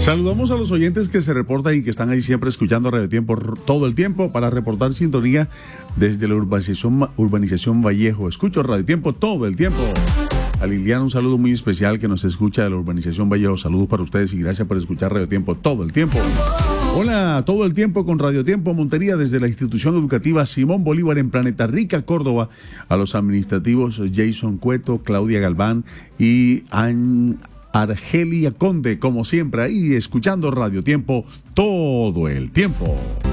Saludamos a los oyentes que se reportan y que están ahí siempre escuchando Radio Tiempo todo el tiempo para reportar sintonía desde la urbanización Vallejo. Escucho Radio Tiempo todo el tiempo. A Liliana un saludo muy especial que nos escucha de la urbanización Vallejo. Saludos para ustedes y gracias por escuchar Radio Tiempo todo el tiempo. Hola, todo el tiempo con Radio Tiempo Montería desde la institución educativa Simón Bolívar en Planeta Rica, Córdoba. A los administrativos Jason Cueto, Claudia Galván y Argelia Conde, como siempre, ahí escuchando Radio Tiempo todo el tiempo.